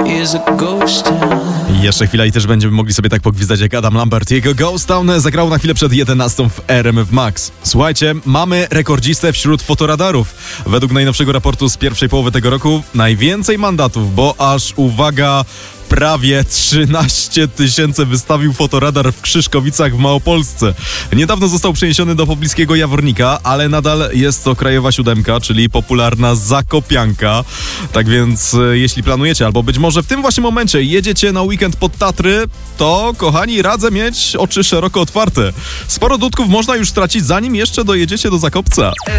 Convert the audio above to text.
Jeszcze chwila i też będziemy mogli sobie tak pogwizdać jak Adam Lambert. Jego Ghost Town zagrał na chwilę przed 11 w RMF Max. Słuchajcie, mamy rekordzistę wśród fotoradarów. Według najnowszego raportu z pierwszej połowy tego roku najwięcej mandatów, bo aż, uwaga, prawie 13 000 wystawił fotoradar w Krzyszkowicach w Małopolsce. Niedawno został przeniesiony do pobliskiego Jawornika, ale nadal jest to krajowa 7, czyli popularna Zakopianka. Tak więc jeśli planujecie, albo być może w tym właśnie momencie jedziecie na weekend pod Tatry, to kochani, radzę mieć oczy szeroko otwarte. Sporo dudków można już stracić, zanim jeszcze dojedziecie do Zakopca.